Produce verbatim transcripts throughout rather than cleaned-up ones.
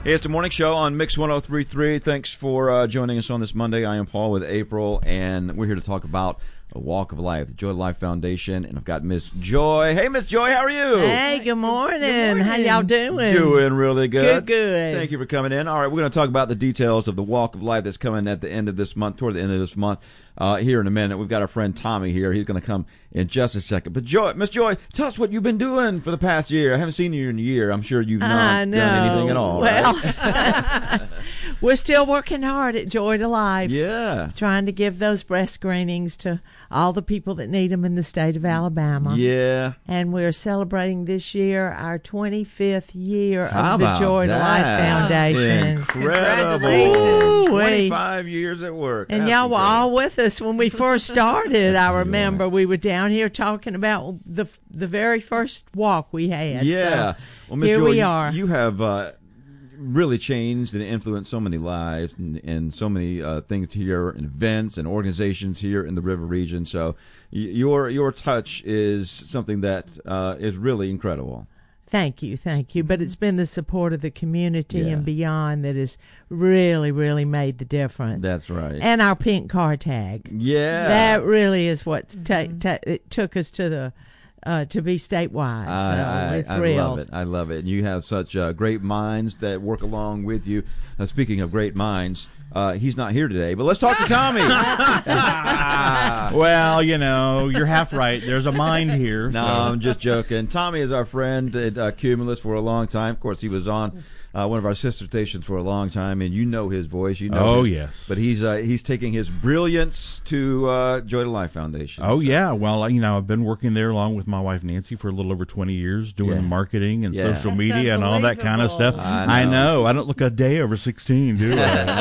Hey, it's the morning show on Mix one oh three point three. Thanks for uh, joining us on this Monday. I am Paul with April, and we're here to talk about A Walk of Life, the Joy to Life Foundation, and I've got Miss Joy. Hey, Miss Joy, how are you? Hey, good morning. Good morning. How y'all doing? Doing really good. Good, good. Thank you for coming in. All right, we're going to talk about the details of the Walk of Life that's coming at the end of this month, toward the end of this month. Uh, here in a minute, we've got our friend Tommy here. He's going to come in just a second. But Joy, Miss Joy, tell us what you've been doing for the past year. I haven't seen you in a year. I'm sure you've not I know. done anything at all. Well, right? we're still working hard at Joy to Life. Yeah. Trying to give those breast screenings to all the people that need them in the state of Alabama. Yeah. And we're celebrating this year our twenty-fifth year How of the about Joy that? to Life Foundation. Incredible. Ooh, twenty-five years at work. And That's y'all were incredible. all with us when we first started. I remember we were down here talking about the the very first walk we had. Yeah. So well, Miss here Joy, we you, are. you have uh, really changed and influenced so many lives and, and so many uh, things here, and events and organizations here in the River region. So y- your your touch is something that uh, is really incredible. Thank you, thank you. But it's been the support of the community Yeah. and beyond that has really, really made the difference. That's right. And our pink car tag. Yeah. That really is what ta- ta- it took us to the uh, to be statewide. I, so I, we're I thrilled. love it. I love it. And you have such uh, great minds that work along with you. Uh, speaking of great minds, uh, he's not here today, but let's talk to Tommy. Well, you know, you're half right. There's a mind here. No, so. I'm just joking. Tommy is our friend at uh, Cumulus for a long time. Of course, he was on uh, one of our sister stations for a long time, and you know his voice. You know. Oh, his, yes. But he's uh, he's taking his brilliance to uh, Joy to Life Foundation. Oh, so. yeah. Well, you know, I've been working there along with my wife, Nancy, for a little over twenty years, doing Yeah. marketing and Yeah. social That's media and all that kind of stuff. unbelievable. I know. I know. I don't look a day over sixteen, do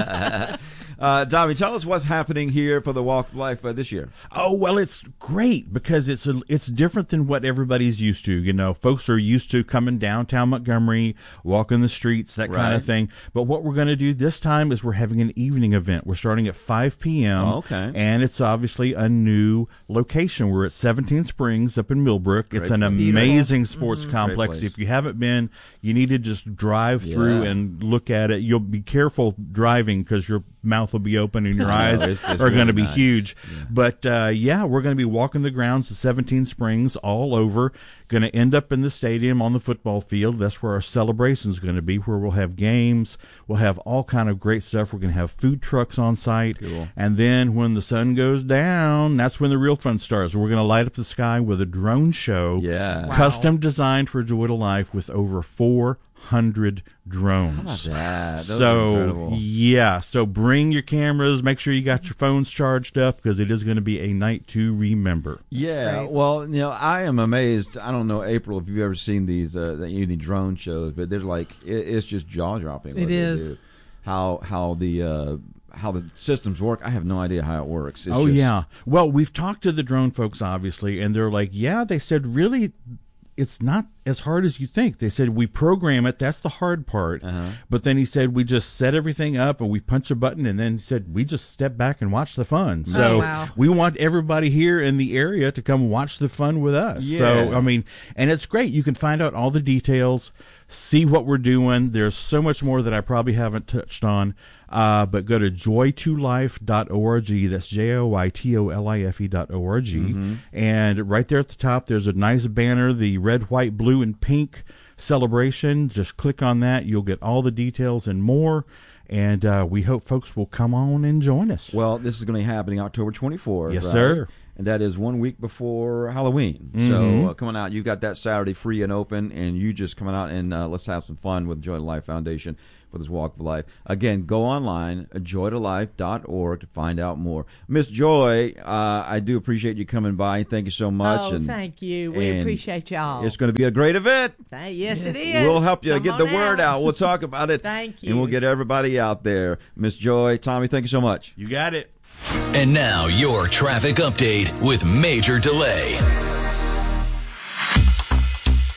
I? Uh, Tommy, tell us what's happening here for the Walk of Life uh, this year. Oh, well, it's great because it's a, it's different than what everybody's used to. You know, folks are used to coming downtown Montgomery, walking the streets, that kind Right. of thing. But what we're going to do this time is we're having an evening event. We're starting at five p.m. Oh, okay. And it's obviously a new location. We're at seventeen Springs up in Millbrook. Great It's an place. amazing sports complex. Great place. If you haven't been, you need to just drive through Yeah. and look at it. You'll be careful driving because your mouth will be open and your I know, eyes it's- it's are going to really be nice. huge. Yeah. But uh, yeah, we're going to be walking the grounds of seventeen Springs all over. Going to end up in the stadium on the football field. That's where our celebration is going to be, where we'll have games. We'll have all kind of great stuff. We're going to have food trucks on site. Cool. And then when the sun goes down, that's when the real fun starts. We're going to light up the sky with a drone show. Yeah. Wow. Custom designed for Joy to Life with over four hundred drones. How about that? Those are So incredible. yeah, so bring your cameras. Make sure you got your phones charged up because it is going to be a night to remember. Yeah, great. well, you know, I am amazed. I don't know, April, if you've ever seen these uh, the evening drone shows, but they're like it, it's just jaw dropping. It is. how how the uh, how the systems work. I have no idea how it works. It's oh just, yeah. Well, we've talked to the drone folks obviously, and they're like, yeah. They said really, it's not as hard as you think. They said we program it. That's the hard part. Uh-huh. But then he said we just set everything up and we punch a button, and then he said we just step back and watch the fun. So Oh, wow. we want everybody here in the area to come watch the fun with us. Yeah. So I mean, and it's great. You can find out all the details, see what we're doing. There's so much more that I probably haven't touched on. Uh, but go to joy to life dot org. That's J O Y T O L I F E dot O R G. Mm-hmm. And right there at the top, there's a nice banner, the red, white, blue, and pink celebration. Just click on that. You'll get all the details and more. And uh, we hope folks will come on and join us. Well, this is going to be happening October twenty-fourth. Yes, right? sir. And that is one week before Halloween. Mhm. So uh, coming out, you got that Saturday free and open, and you just coming out and uh, let's have some fun with Joy to Life Foundation for this Walk of Life. Again, go online, joy to life dot org to find out more. Miss Joy, uh, I do appreciate you coming by. Thank you so much. Oh, and thank you. We and appreciate y'all. It's going to be a great event. Thank- yes, it is. We'll help you Come get the on word out. We'll talk about it. Thank you. And we'll get everybody out there. Miss Joy, Tommy, thank you so much. You got it. And now your traffic update with Major Delay.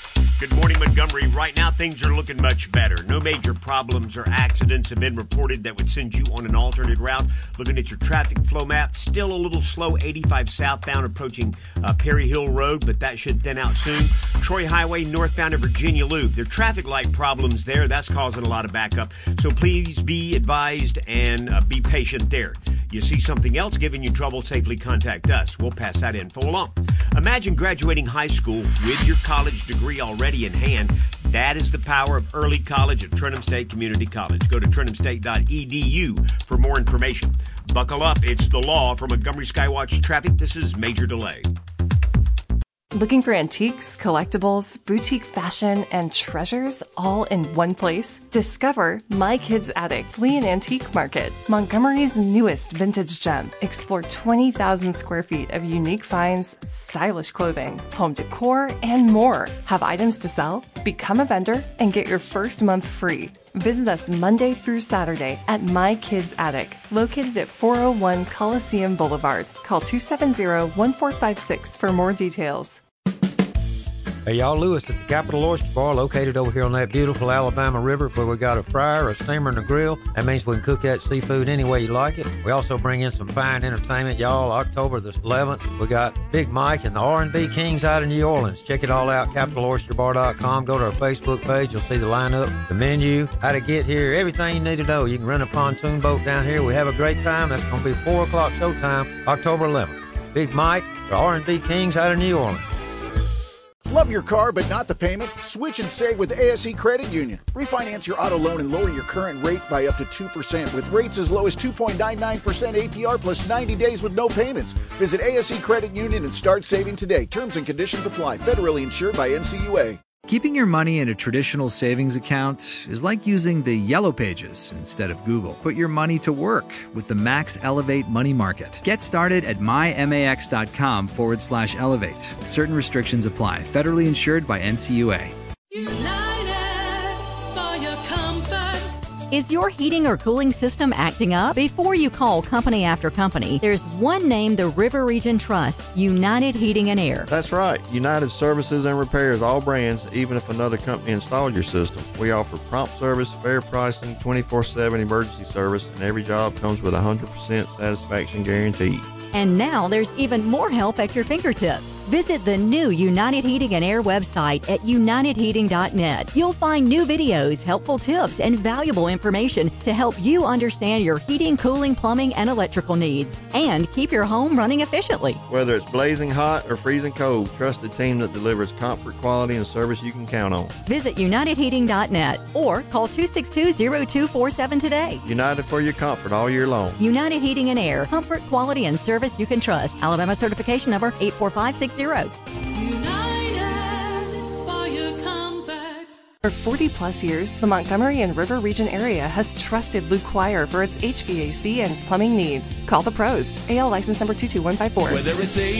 Good morning, Montgomery. Right now, things are looking much better. No major problems or accidents have been reported that would send you on an alternate route. Looking at your traffic flow map, still a little slow, eighty-five southbound approaching uh, Perry Hill Road, but that should thin out soon. Troy Highway northbound to Virginia Loop. There are traffic light problems there. That's causing a lot of backup. So please be advised and uh, be patient there. You see something else giving you trouble, safely contact us. We'll pass that info along. Imagine graduating high school with your college degree already in hand. That is the power of early college at Trenton State Community College. Go to trenton state dot e d u for more information. Buckle up. It's the law. For Montgomery Skywatch Traffic, this is Major Delay. Looking for antiques, collectibles, boutique fashion, and treasures all in one place? Discover My Kids Attic Flea and Antique Market, Montgomery's newest vintage gem. Explore twenty thousand square feet of unique finds, stylish clothing, home decor, and more. Have items to sell? Become a vendor and get your first month free. Visit us Monday through Saturday at My Kids Attic, located at four oh one Coliseum Boulevard. Call two seven zero, one four five six for more details. Hey, y'all, Lewis at the Capitol Oyster Bar, located over here on that beautiful Alabama River, where we got a fryer, a steamer, and a grill. That means we can cook that seafood any way you like it. We also bring in some fine entertainment, y'all. October the eleventh, we got Big Mike and the R and B Kings out of New Orleans. Check it all out, capitol oyster bar dot com. Go to our Facebook page. You'll see the lineup, the menu, how to get here, everything you need to know. You can rent a pontoon boat down here. We have a great time. That's going to be four o'clock showtime, October eleventh. Big Mike, the R and B Kings out of New Orleans. Love your car but not the payment? Switch and save with A S E Credit Union. Refinance your auto loan and lower your current rate by up to two percent with rates as low as two point nine nine percent A P R plus ninety days with no payments. Visit A S E Credit Union and start saving today. Terms and conditions apply. Federally insured by N C U A. Keeping your money in a traditional savings account is like using the Yellow Pages instead of Google. Put your money to work with the Max Elevate Money Market. Get started at mymax.com forward slash elevate. Certain restrictions apply. Federally insured by N C U A. United for your comfort. Is your heating or cooling system acting up? Before you call company after company, there's one name the River Region trusts, United Heating and Air. That's right. United services and repairs all brands, even if another company installed your system. We offer prompt service, fair pricing, twenty-four seven emergency service, and every job comes with a one hundred percent satisfaction guarantee. And now there's even more help at your fingertips. Visit the new United Heating and Air website at united heating dot net. You'll find new videos, helpful tips, and valuable information to help you understand your heating, cooling, plumbing, and electrical needs, and keep your home running efficiently. Whether it's blazing hot or freezing cold, trusted team that delivers comfort, quality, and service you can count on. Visit united heating dot net or call two six two, zero two four seven today. United for your comfort all year long. United Heating and Air. Comfort, quality, and service you can trust. Alabama certification number eight four five six zero. United for your comfort. For forty plus years, the Montgomery and River Region area has trusted Luke Choir for its H V A C and plumbing needs. Call the pros. A L license number two two one five four. Whether it's a